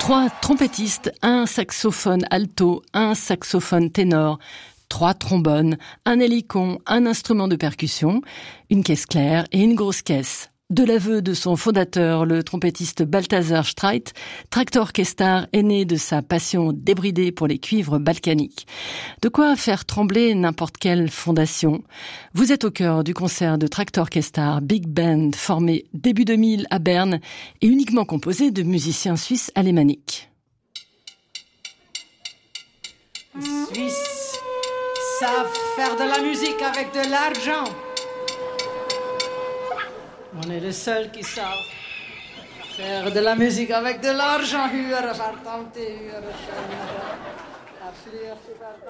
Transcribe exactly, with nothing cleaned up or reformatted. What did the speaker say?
Trois trompettistes, un saxophone alto, un saxophone ténor, trois trombones, un hélicon, un instrument de percussion, une caisse claire et une grosse caisse. De l'aveu de son fondateur, le trompettiste Balthazar Streit, Traktorkestar est né de sa passion débridée pour les cuivres balkaniques. De quoi faire trembler n'importe quelle fondation. Vous êtes au cœur du concert de Traktorkestar, big band formé début deux mille à Berne et uniquement composé de musiciens suisses alémaniques. Les Suisses savent faire de la musique avec de l'argent. On est les seuls qui savent faire de la musique avec de l'argent. Huren, vertante, huren, schön.